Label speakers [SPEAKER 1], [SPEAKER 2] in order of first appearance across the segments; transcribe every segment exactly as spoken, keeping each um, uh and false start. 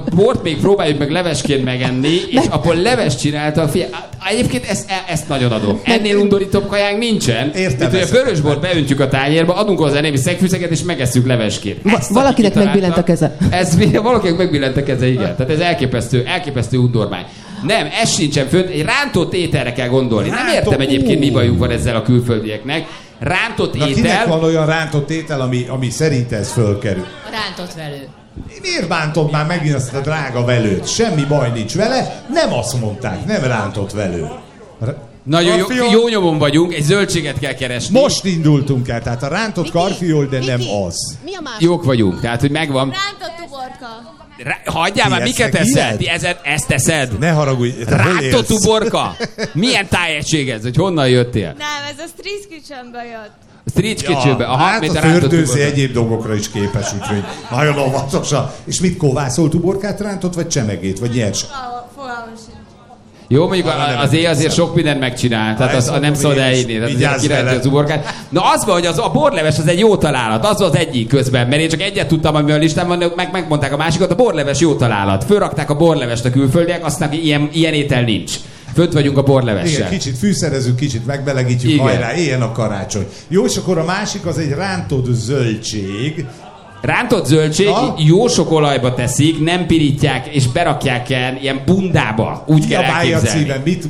[SPEAKER 1] bort még próbáljuk meg levesként megenni, és abból leves csinálta a fia. Egyébként ezt, ezt nagyon adom. Ennél undorítóbb kajánk nincsen.
[SPEAKER 2] Értem.
[SPEAKER 1] Mint, hogy a vörösbort beöntjük a tányérba, adunk hozzá némi szegfűszeget, és megesszük levesként.
[SPEAKER 3] Va- valakinek megbillent a keze.
[SPEAKER 1] Ez valakinek megbillent a keze, igen. Tehát ez elképesztő, elképesztő undormány. Nem, ez sincsen fönt, egy rántott ételre kell gondolni. Nem értem egyébként, mi bajuk van ezzel a külföldieknek. Rántott
[SPEAKER 2] Na,
[SPEAKER 1] étel...
[SPEAKER 2] kinek van olyan rántott étel, ami, ami szerint ez fölkerül?
[SPEAKER 4] A rántott velő.
[SPEAKER 2] Miért bántod már megint azt a drága velőt? Semmi baj nincs vele, nem azt mondták, nem rántott velő.
[SPEAKER 1] Nagyon jó, jó nyomon vagyunk, egy zöldséget kell keresni.
[SPEAKER 2] Most indultunk el, tehát a rántott Miki, karfiol, de Miki, nem az.
[SPEAKER 4] Mi a másik?
[SPEAKER 1] Jók vagyunk, tehát hogy megvan.
[SPEAKER 4] Rántott uborka.
[SPEAKER 1] Rá, hagyjál már, miket eszel? Ti ezed, ezt teszed?
[SPEAKER 2] Ne haragudj, te
[SPEAKER 1] rántott uborka? Milyen tájegység ez, hogy honnan jöttél?
[SPEAKER 5] Nem, ez a Street Kitchenből jött.
[SPEAKER 1] Street Kitchenbe.
[SPEAKER 2] Ja, hát a fördőzi egyéb dolgokra is képes, úgyhogy nagyon óvatosan. És mit kóvászolt uborkát rántott, vagy csemegét, vagy nyers?
[SPEAKER 5] Fogalmam sincs.
[SPEAKER 1] Jó, mondjuk az éj azért sok mindent megcsinál, tehát az, az nem szabad elhinni, tehát azért kirántja az uborkát. Na az van, hogy az, a borleves az egy jó találat, az az egyik közben, mert én csak egyet tudtam, ami a listán van, meg megmondták a másikat, a borleves jó találat. Fölrakták a borlevest a külföldiek, aztán ilyen, ilyen étel nincs. Fönt vagyunk a borlevessel.
[SPEAKER 2] Igen, kicsit fűszerezünk, kicsit megbelegítjük, igen. Hajrá, éljen a karácsony. Jó, és akkor a másik az egy rántott zöldség.
[SPEAKER 1] Rántott zöldség, na? Jó sok olajba teszik, nem pirítják, és berakják ilyen, ilyen bundába. Úgy kell elképzelni.
[SPEAKER 2] Címen, mit?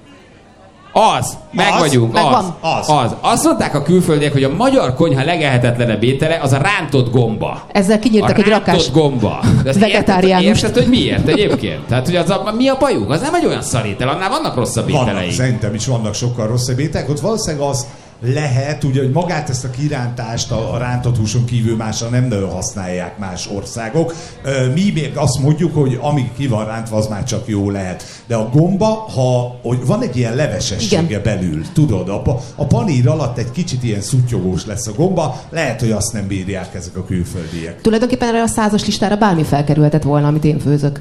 [SPEAKER 1] Az, meg
[SPEAKER 2] az?
[SPEAKER 1] vagyunk,
[SPEAKER 2] meg
[SPEAKER 1] az,
[SPEAKER 2] az.
[SPEAKER 1] az. Azt mondták a külföldiek, hogy a magyar konyha legelhetetlenebb étele az a rántott gomba.
[SPEAKER 3] Ezzel kinyírtak egy rakás
[SPEAKER 1] rántott gomba.
[SPEAKER 3] vegetáriánust.
[SPEAKER 1] Érted, érted, hogy miért egyébként? Tehát, hogy az a, mi a bajuk? Az nem egy olyan szarétel, annál vannak rosszabb ételei.
[SPEAKER 2] Vannak, szerintem is vannak sokkal rosszabb ételek. Ott valószínűleg az lehet, ugye, hogy magát ezt a kirántást a, a rántott húson kívül másra nem nagyon használják más országok. Mi még azt mondjuk, hogy amíg ki van rántva, az már csak jó lehet. De a gomba, ha hogy van egy ilyen levesessége igen. belül, tudod, a, a panír alatt egy kicsit ilyen szuttyogós lesz a gomba, lehet, hogy azt nem bírják ezek a külföldiek.
[SPEAKER 3] Tulajdonképpen erre a százas listára bármi felkerülhetett volna, amit én főzök.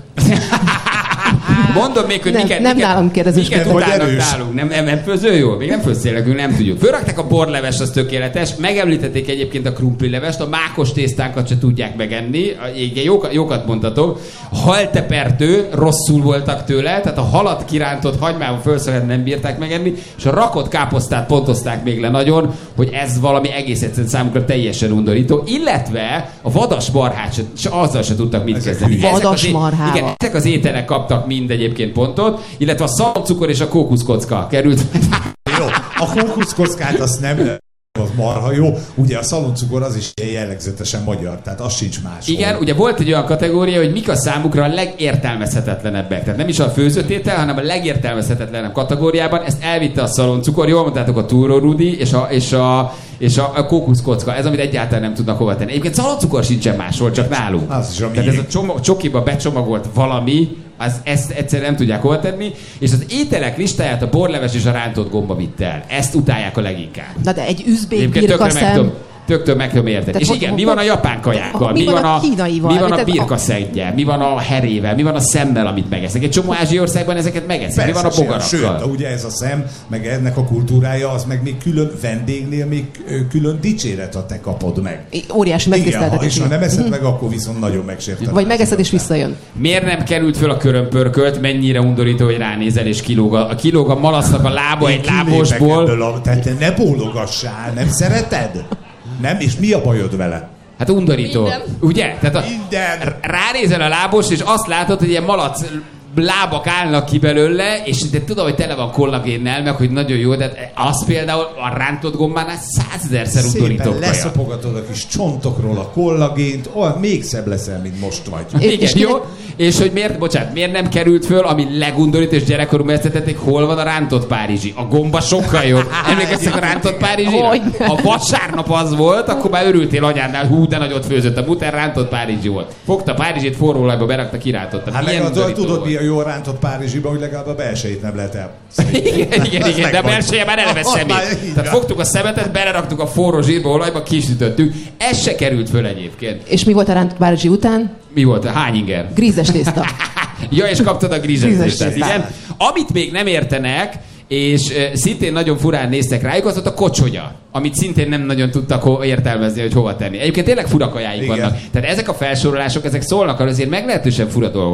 [SPEAKER 1] Mondom még, hogy
[SPEAKER 3] nem,
[SPEAKER 1] miket,
[SPEAKER 3] nem
[SPEAKER 1] miket,
[SPEAKER 3] nálam kérdezős.
[SPEAKER 1] miket utálnak nálunk. Nem, nem, nem főző jó? Még nem főzélekünk, nem tudjuk. Fölrakták a borleves, az tökéletes. Megemlítették egyébként a krumplilevest, a mákos tésztánkat se tudják megenni. Igen, jókat, jókat mondhatok. Haltepertő, rosszul voltak tőle, tehát a halat kirántott hagymával fölszöget nem bírták megenni, és a rakott káposztát pontozták még le nagyon, hogy ez valami egész egyszerűen számukra teljesen undorító. Illetve a vadas marhát se, azzal se tudtak mit kezdeni.
[SPEAKER 3] Vadas marhával.
[SPEAKER 1] Igen, ezek az ételek kaptak mind egyébként pontot, illetve a szalcukor és a kókuszkocka került.
[SPEAKER 2] Jó, a kókuszkockát azt nem, az marha jó. Ugye a szaloncukor az is jellegzetesen magyar, tehát az sincs más.
[SPEAKER 1] Igen, ugye volt egy olyan kategória, hogy mik a számukra a legértelmezhetetlenebbek. Tehát nem is a főzött étel, hanem a legértelmezhetetlenebb kategóriában. Ezt elvitte a szaloncukor, jól mondtátok, a túró rudi és a, és a, és a, a kókuszkocka. Ez, amit egyáltalán nem tudnak hova tenni. Egyébként szaloncukor sincsen máshol, csak nálunk.
[SPEAKER 2] Az is,
[SPEAKER 1] tehát ez a csomag, csokiba becsomagolt valami, az, ezt egyszerűen nem tudják hova tenni, és az ételek listáját a borleves és a rántott gomba vitt el. Ezt utálják a leginkább.
[SPEAKER 3] Na de egy üzbék birkaszem...
[SPEAKER 1] Töktől meg tudom érteni. És igen, mi van a japán kajákkal?
[SPEAKER 3] Mi, mi van a kínaival?
[SPEAKER 1] Mi van a birkaszeggyel? Mi van a herével? Mi van a szemmel, amit megesznek? Egy csomó ázsiai országban ezeket megeszik. Persze, mi van a bogarakkal?
[SPEAKER 2] Sőt, ugye ez a szem, meg ennek a kultúrája, az meg még külön vendégnél még külön dicséret, ha te kapod meg.
[SPEAKER 3] Óriási megtiszteltetés.
[SPEAKER 2] És ha nem eszed meg, akkor viszont nagyon megsérted.
[SPEAKER 3] Vagy megeszed és visszajön.
[SPEAKER 1] Miért nem került föl a körömpörkölt? Mennyire undorító, hogy ránézel és kilóg a, kilóg a malasznak a lába egy lábosból.
[SPEAKER 2] A, tehát ne bólogassál, nem szereted? Nem? És mi a bajod vele?
[SPEAKER 1] Hát undorító.
[SPEAKER 5] Minden.
[SPEAKER 1] Ugye? Tehát a,
[SPEAKER 2] Minden.
[SPEAKER 1] Ránézel a lábos, és azt látod, hogy ilyen malac lábak állnak ki belőle, és te tudom, hogy tele van kollagénnel, meg hogy nagyon jó, de az például a rántott gombánál százezerszer undorító kaja.
[SPEAKER 2] Leszopogatod a kis csontokról a kollagént, olyan még szebb leszel, mint most vagy.
[SPEAKER 1] Igen, és jó? És hogy miért, bocsánat, miért nem került föl, ami legundorító, és gyerekkoromban ezt tették, hol van a rántott párizsi? A gomba sokkal jobb. Emlékeztek a rántott párizsira? A vasárnap az volt, akkor már örültél anyádnál, hú, de nagyot főzött. A muter rántott párizsi volt. Fogta párizsit, forró olajba berakta, kirántotta.
[SPEAKER 2] Hát meg a, tudod, mi a jó rántott párizsiba, hogy legalább a belsejét nem lehet el.
[SPEAKER 1] Igen, igen, igen, de a belseje már eleve szemét. Tehát fogtuk a szemetet, beleraktuk a forró zsírba olajba, kisütöttük. Ez se került föl egyébként.
[SPEAKER 3] És mi volt a rántott párizsi után?
[SPEAKER 1] Mi volt? Hány inger?
[SPEAKER 3] Grízes tészta.
[SPEAKER 1] Ja, és kaptad a grízes tésztát, igen. Amit még nem értenek, és uh, szintén nagyon furán néztek rájuk, az volt a kocsonya, amit szintén nem nagyon tudtak ho- értelmezni, hogy hova tenni. Egyébként tényleg fura kajáik vannak. Tehát ezek a felsorolások, ezek szólnak arra, azért meglehetősen fura dolgok.